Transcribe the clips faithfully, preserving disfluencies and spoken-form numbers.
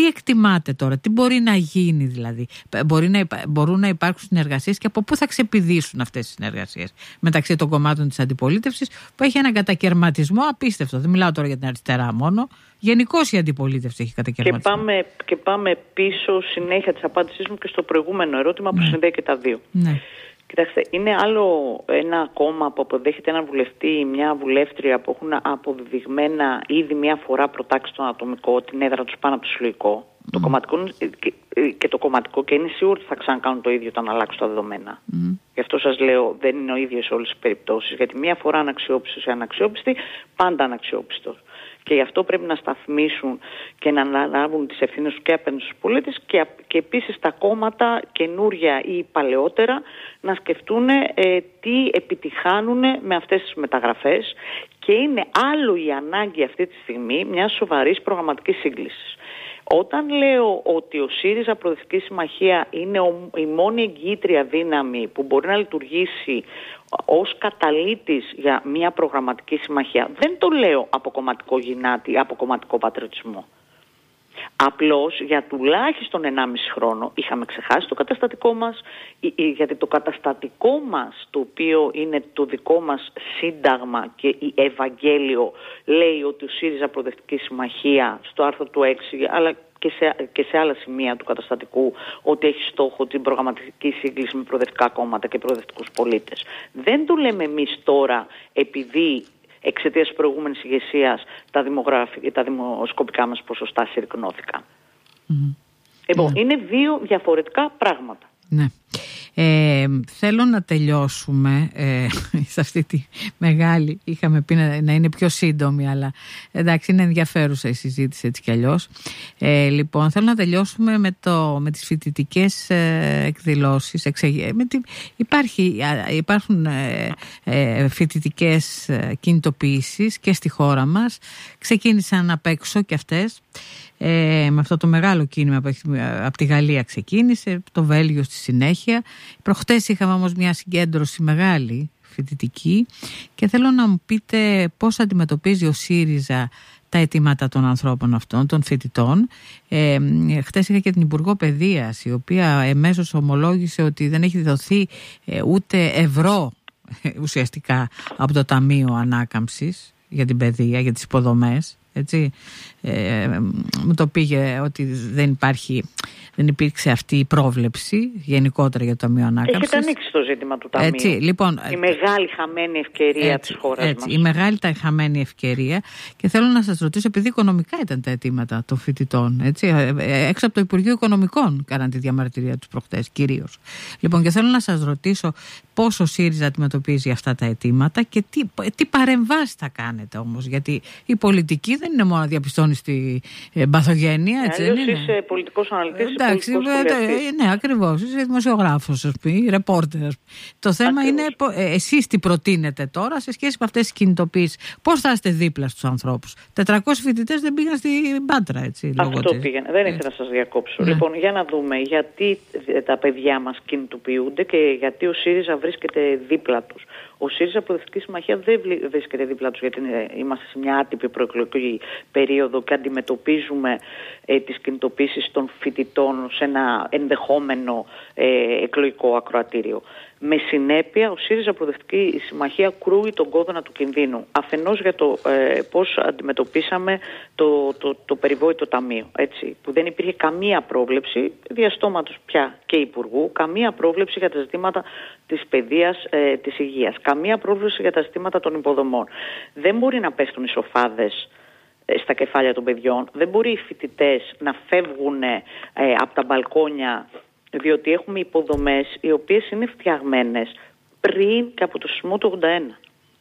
εκτιμάτε τώρα, τι μπορεί να γίνει δηλαδή? Μπορεί να, μπορούν να υπάρξουν συνεργασίες και από πού θα ξεπηδήσουν αυτές οι συνεργασίες μεταξύ των κομμάτων της αντιπολίτευσης, που έχει έναν κατακαιρματισμό απίστευτο. Δεν μιλάω τώρα για την αριστερά μόνο. Γενικώς η αντιπολίτευση έχει κατακαιρματισμό. Και πάμε, και πάμε πίσω συνέχεια της απάντησής μου και στο προηγούμενο ερώτημα που ναι. συνδέει και τα δύο. Ναι. Κοιτάξτε, είναι άλλο ένα κόμμα που αποδέχεται έναν βουλευτή ή μια βουλεύτρια που έχουν αποδεδειγμένα ήδη μια φορά προτάξει τον ατομικό, την έδρα τους πάνω από το συλλογικό. Mm. Το κομματικό και, και το κομματικό, και είναι σίγουρο ότι θα ξανακάνουν το ίδιο όταν αλλάξουν τα δεδομένα. Mm. Γι' αυτό σας λέω, δεν είναι ο ίδιος σε όλες τις περιπτώσεις. Γιατί μια φορά αναξιόπιστος ή αναξιόπιστη, πάντα αναξιόπιστος. Και γι' αυτό πρέπει να σταθμίσουν και να αναλάβουν τις ευθύνες τους και απέναντι στους πολίτες, και, και επίσης τα κόμματα καινούρια ή παλαιότερα να σκεφτούν ε, τι επιτυχάνουν με αυτές τις μεταγραφές, και είναι άλλο η ανάγκη αυτή τη στιγμή μιας σοβαρής προγραμματικής σύγκλησης. Όταν λέω ότι ο ΣΥΡΙΖΑ Προοδευτική Συμμαχία είναι ο, η μόνη εγγυήτρια δύναμη που μπορεί να λειτουργήσει ως καταλύτης για μια προγραμματική συμμαχία, δεν το λέω από κομματικό γυνάτι ή από κομματικό πατριωτισμό. Απλώς για τουλάχιστον ενάμιση χρόνο είχαμε ξεχάσει το καταστατικό μας, γιατί το καταστατικό μας, το οποίο είναι το δικό μας σύνταγμα και η Ευαγγέλιο, λέει ότι ο ΣΥΡΙΖΑ Προοδευτική Συμμαχία στο άρθρο του έξι, αλλά και σε, και σε άλλα σημεία του καταστατικού, ότι έχει στόχο την προγραμματική σύγκληση με προοδευτικά κόμματα και προοδευτικούς πολίτες. Δεν το λέμε εμείς τώρα επειδή εξαιτίας της προηγούμενης ηγεσίας τα, τα δημοσκοπικά μας ποσοστά συρρυκνώθηκαν. Mm-hmm. Λοιπόν, yeah. είναι δύο διαφορετικά πράγματα. Ναι. Ε, θέλω να τελειώσουμε ε, σε αυτή τη μεγάλη, είχαμε πει να, να είναι πιο σύντομη, αλλά εντάξει, είναι ενδιαφέρουσα η συζήτηση έτσι κι αλλιώς. Ε, λοιπόν, θέλω να τελειώσουμε με, το, με τις φοιτητικές ε, εκδηλώσεις. Εξε, με τη, υπάρχει, υπάρχουν ε, ε, φοιτητικές κινητοποιήσεις και στη χώρα μας. Ξεκίνησαν απ' έξω κι αυτές. Ε, με αυτό το μεγάλο κίνημα που έχει, από τη Γαλλία ξεκίνησε, το Βέλγιο στη συνέχεια. Προχτές είχαμε όμως μια συγκέντρωση μεγάλη φοιτητική, και θέλω να μου πείτε πώς αντιμετωπίζει ο ΣΥΡΙΖΑ τα αιτήματα των ανθρώπων αυτών, των φοιτητών. Ε, χτες είχα και την Υπουργό Παιδείας, η οποία εμέσως ομολόγησε ότι δεν έχει δοθεί ε, ούτε ευρώ ε, ουσιαστικά από το Ταμείο Ανάκαμψης για την παιδεία, για τις υποδομές. Έτσι, ε, μου το πήγε ότι δεν υπάρχει, δεν υπήρξε αυτή η πρόβλεψη γενικότερα για το Ταμείο Ανάκαμψης. Έχετε ανοίξει το ζήτημα του Ταμείου. Έτσι, λοιπόν, η μεγάλη χαμένη ευκαιρία έτσι, της χώρας έτσι, μας. Η μεγάλη τα χαμένη ευκαιρία. Και θέλω να σας ρωτήσω, επειδή οικονομικά ήταν τα αιτήματα των φοιτητών, έτσι, έξω από το Υπουργείο Οικονομικών κάναν τη διαμαρτυρία τους προχτές κυρίως. Λοιπόν, και θέλω να σας ρωτήσω πώς ο ΣΥΡΙΖΑ αντιμετωπίζει αυτά τα αιτήματα και τι, τι παρεμβάσεις θα κάνετε όμως, γιατί η πολιτική δεν είναι μόνο να διαπιστώνει τη ε, παθογένεια, έτσι δεν είναι? Είσαι πολιτικός αναλυτής, εντάξει, ε, ναι, ακριβώς, είσαι δημοσιογράφος, ας πούμε, ρεπόρτερ. Το θέμα ακριβώς. είναι ε, εσείς τι προτείνετε τώρα σε σχέση με αυτές τις κινητοποιήσεις. Πώς θα είστε δίπλα στους ανθρώπους? τετρακόσιοι φοιτητές δεν πήγαν στην Πάτρα, έτσι. Αυτό πήγαινε. Δεν ήθελα να σας διακόψω. Ναι. Λοιπόν, για να δούμε γιατί τα παιδιά μας κινητοποιούνται και γιατί ο ΣΥΡΙΖΑ βρίσκεται δίπλα τους. Ο ΣΥΡΙΖΑ Προοδευτική Συμμαχία δεν βρίσκεται δίπλα τους, γιατί είμαστε σε μια άτυπη προεκλογική περίοδο και αντιμετωπίζουμε ε, τις κινητοποίησεις των φοιτητών σε ένα ενδεχόμενο ε, εκλογικό ακροατήριο. Με συνέπεια, ο ΣΥΡΙΖΑ Προοδευτική Συμμαχία κρούει τον κόδωνα του κινδύνου. Αφενός για το ε, πώς αντιμετωπίσαμε το, το, το περιβόητο ταμείο, έτσι, που δεν υπήρχε καμία πρόβλεψη, διαστόματος πια και υπουργού, καμία πρόβλεψη για τα ζητήματα της παιδείας, ε, της υγείας, καμία πρόβλεψη για τα ζητήματα των υποδομών. Δεν μπορεί να πέφτουν οι σοφάδες ε, στα κεφάλια των παιδιών, δεν μπορεί οι φοιτητές να φεύγουν ε, από τα μπαλκόνια, διότι έχουμε υποδομές οι οποίες είναι φτιαγμένες πριν και από το σεισμό του ογδόντα ένα.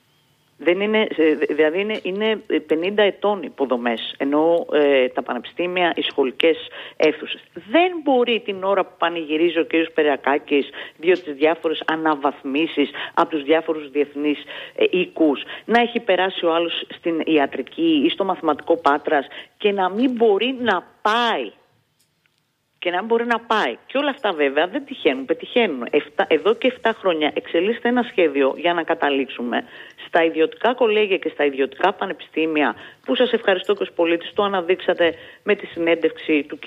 Δεν είναι, δηλαδή είναι, είναι πενήντα ετών υποδομές, ενώ ε, τα πανεπιστήμια, οι σχολικές αίθουσες. Δεν μπορεί την ώρα που πανηγυρίζει ο κ. Περιακάκης διότι τις διάφορες αναβαθμίσεις από τους διάφορους διεθνείς ε, οίκους, να έχει περάσει ο άλλος στην ιατρική ή στο μαθηματικό Πάτρας και να μην μπορεί να πάει. Και να μπορεί να πάει. Και όλα αυτά βέβαια δεν τυχαίνουν, πετυχαίνουν. Εφτά, εδώ και επτά χρόνια εξελίσσεται ένα σχέδιο για να καταλήξουμε στα ιδιωτικά κολέγια και στα ιδιωτικά πανεπιστήμια, που σας ευχαριστώ και ως πολίτης, το αναδείξατε με τη συνέντευξη του κ.